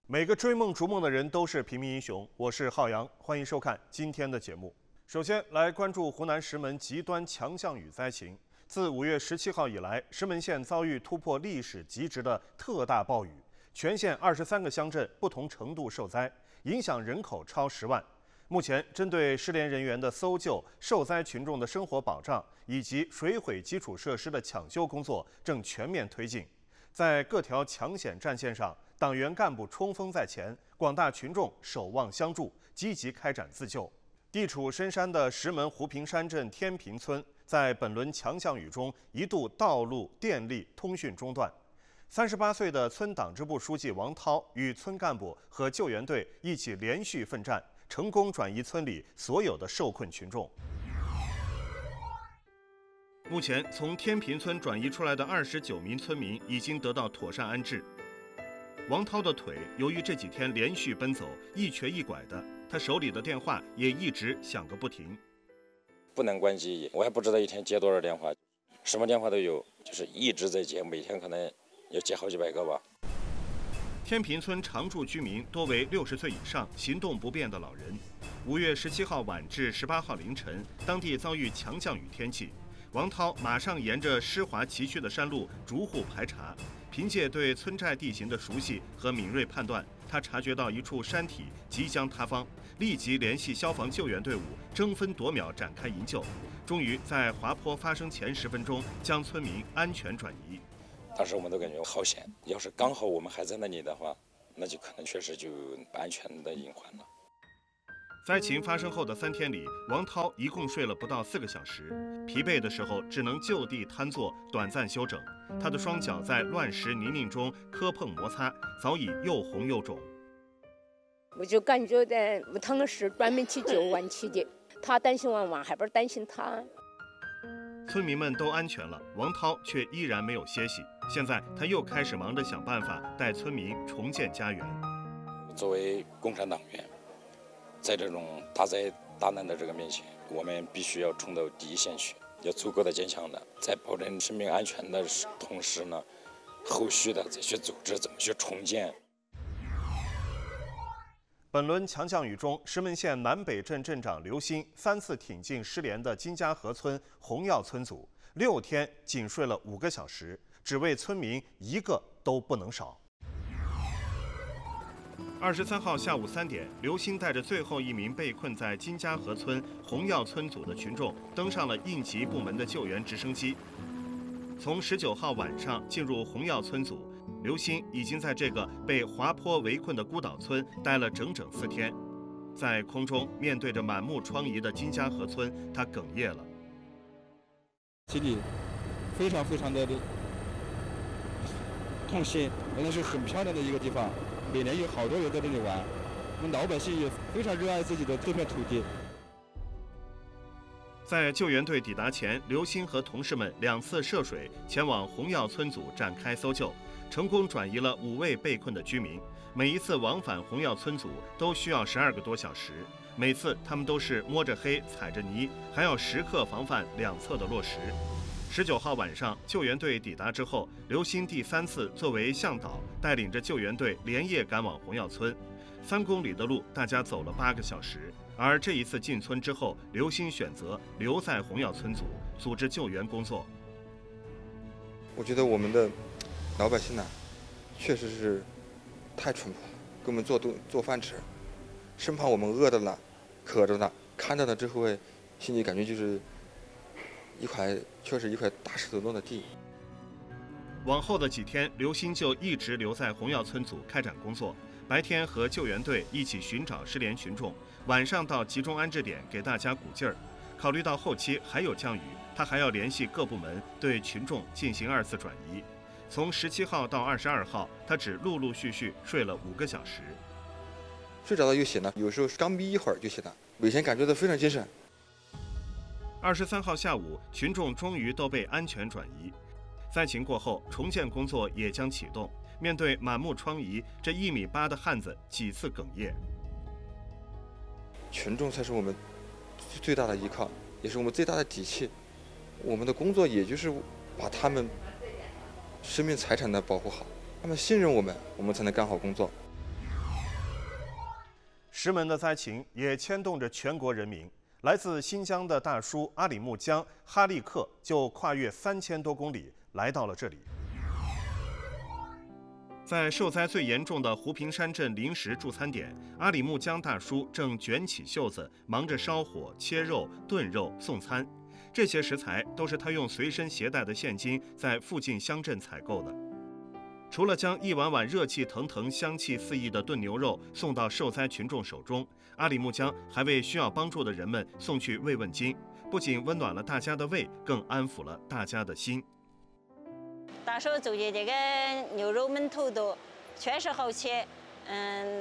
每个追梦逐梦的人都是平民英雄。我是浩洋，欢迎收看今天的节目。首先来关注湖南石门极端强降雨灾情。自5月17号以来，石门县遭遇突破历史极值的特大暴雨，全县23个乡镇不同程度受灾，影响人口超10万。目前，针对失联人员的搜救、受灾群众的生活保障以及水毁基础设施的抢修工作正全面推进。在各条抢险战线上，党员干部冲锋在前，广大群众守望相助，积极开展自救。地处深山的石门湖平山镇天平村，在本轮强降雨中一度道路、电力、通讯中断。38岁的村党支部书记王涛与村干部和救援队一起连续奋战，成功转移村里所有的受困群众。目前，从天平村转移出来的29名村民已经得到妥善安置。王涛的腿由于这几天连续奔走，一瘸一拐的，他手里的电话也一直响个不停。 不能关机，我还不知道一天接多少电话，什么电话都有，就是一直在接，每天可能要接好几百个吧。 天平村常住居民多为60岁以上、行动不便的老人。5月17号晚至18号凌晨，当地遭遇强降雨天气。王涛马上沿着湿滑崎岖的山路逐户排查，凭借对村寨地形的熟悉和敏锐判断，他察觉到一处山体即将塌方，立即联系消防救援队伍，争分夺秒展开营救，终于在滑坡发生前10分钟将村民安全转移。 当时我们都感觉好险，要是刚好我们还在那里的话，那就可能确实就安全的隐患了。 灾情发生后的3天里，王涛一共睡了不到4个小时，疲惫的时候只能就地瘫坐，短暂休整。他的双脚在乱石泥泞中磕碰摩擦，早已又红又肿。 我就感觉在他们是专门去救援去的，他担心我还不是担心他。 村民们都安全了，王涛却依然没有歇息。现在他又开始忙着想办法带村民重建家园。 作为共产党员，在这种大灾大难的这个面前，我们必须要冲到第一线去，要足够的坚强的，在保证生命安全的同时呢，后续的再去组织怎么去重建。 本轮强降雨中，石门县南北镇镇长刘鑫3次挺进失联的金家河村红药村组，6天仅睡了5个小时，只为村民一个都不能少。23号下午3点，刘鑫带着最后一名被困在金家河村红药村组的群众登上了应急部门的救援直升机。从19号晚上进入红药村组，刘鑫已经在这个被滑坡围困的孤岛村待了整整4天。在空中面对着满目疮痍的金家河村，他哽咽了， 心里非常的痛心。那是很漂亮的一个地方，每年有好多人在这里玩，我们老百姓也非常热爱自己的这片土地。 在救援队抵达前，刘鑫和同事们2次涉水前往红药村组展开搜救，成功转移了5位被困的居民。每一次往返红药村组都需要12个多小时，每次他们都是摸着黑踩着泥，还要时刻防范两侧的落石。19号晚上，救援队抵达之后，刘鑫第3次作为向导，带领着救援队连夜赶往红药村。3公里的路，大家走了8个小时。而这一次进村之后，刘鑫选择留在红药村组，组织救援工作。 我觉得我们的老百姓呢，确实是太淳朴了，给我们做饭吃，生怕我们饿着了、渴着了，看到了之后，心里感觉就是确实一块大石头落的地。 往后的几天，刘鑫就一直留在红药村组开展工作，白天和救援队一起寻找失联群众，晚上到集中安置点给大家鼓劲儿。考虑到后期还有降雨，他还要联系各部门对群众进行2次转移。从17号到22号，他只陆陆续续睡了5个小时。 睡着了又醒了，有时候刚眯一会儿就醒了，每天感觉到非常精神。 23号下午，群众终于都被安全转移。灾情过后，重建工作也将启动。面对满目疮痍，这1.8米的汉子几次哽咽。 群众才是我们最大的依靠，也是我们最大的底气。我们的工作也就是把他们生命财产的保护好，他们信任我们，我们才能干好工作。 石门的灾情也牵动着全国人民。来自新疆的大叔阿里木江哈利克就跨越3000多公里来到了这里。在受灾最严重的湖平山镇临时助餐点，阿里木江大叔正卷起袖子，忙着烧火、切肉、炖肉、送餐。这些食材都是他用随身携带的现金在附近乡镇采购的。除了将一碗碗热气腾腾、香气四溢的炖牛肉送到受灾群众手中，阿里木江还为需要帮助的人们送去慰问金，不仅温暖了大家的胃，更安抚了大家的心。 大叔做的这个牛肉焖头都确实好吃，